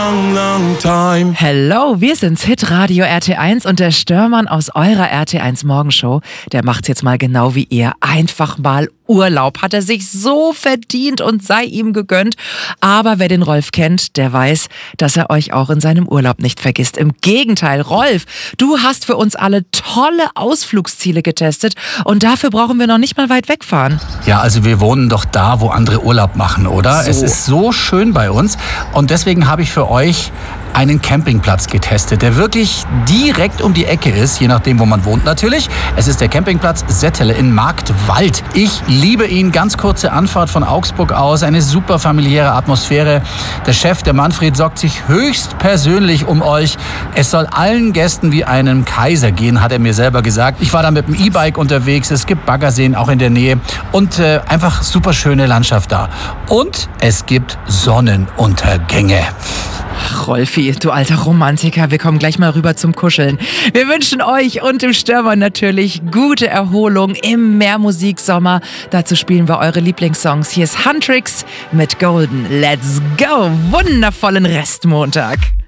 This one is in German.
long time. Hello, wir sind's Hitradio RT1 und der Störmann aus eurer RT1 Morgenshow, der macht's jetzt mal genau wie ihr. Einfach mal Urlaub. Hat er sich so verdient und sei ihm gegönnt. Aber wer den Rolf kennt, der weiß, dass er euch auch in seinem Urlaub nicht vergisst. Im Gegenteil, Rolf, du hast für uns alle tolle Ausflugsziele getestet und dafür brauchen wir noch nicht mal weit wegfahren. Ja, also wir wohnen doch da, wo andere Urlaub machen, oder? So. Es ist so schön bei uns und deswegen habe ich für euch einen Campingplatz getestet, der wirklich direkt um die Ecke ist, je nachdem, wo man wohnt natürlich. Es ist der Campingplatz Settele in Marktwald. Ich liebe ihn. Ganz kurze Anfahrt von Augsburg aus, eine super familiäre Atmosphäre. Der Chef, der Manfred, sorgt sich höchst persönlich um euch. Es soll allen Gästen wie einem Kaiser gehen, hat er mir selber gesagt. Ich war da mit dem E-Bike unterwegs. Es gibt Baggerseen auch in der Nähe und einfach super schöne Landschaft da. Und es gibt Sonnenuntergänge. Ach, Rolfi, du alter Romantiker, wir kommen gleich mal rüber zum Kuscheln. Wir wünschen euch und dem Störmann natürlich gute Erholung im Meermusiksommer. Dazu spielen wir eure Lieblingssongs. Hier ist Huntrix mit Golden. Let's go! Wundervollen Restmontag.